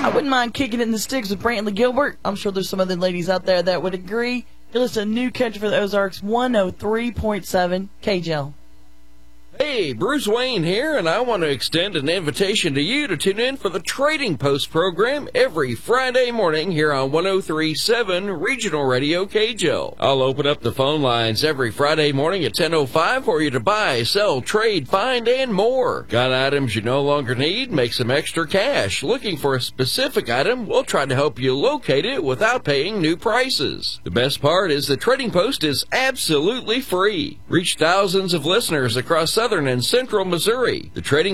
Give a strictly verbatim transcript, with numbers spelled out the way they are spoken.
I wouldn't mind kicking it in the sticks with Brantley Gilbert. I'm sure there's some other ladies out there that would agree. You listen to New Country for the Ozarks, one oh three point seven K J L. Hey, Bruce Wayne here, and I want to extend an invitation to you to tune in for the Trading Post program every Friday morning here on one oh three point seven Regional Radio K J L. I'll open up the phone lines every Friday morning at ten oh five for you to buy, sell, trade, find, and more. Got items you no longer need? Make some extra cash. Looking for a specific item? We'll try to help you locate it without paying new prices. The best part is the Trading Post is absolutely free. Reach thousands of listeners across southern and central Missouri. The Trading